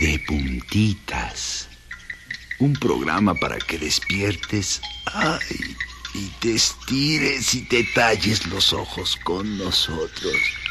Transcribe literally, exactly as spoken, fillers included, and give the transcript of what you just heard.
de puntitas. Un programa para que despiertes, ay, y te estires y te talles los ojos con nosotros.